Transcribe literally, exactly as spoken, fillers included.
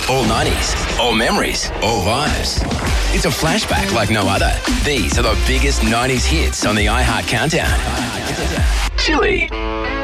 All nineties, all memories, all vibes. It's a flashback like no other. These are the biggest nineties hits on the iHeart Countdown. Chili.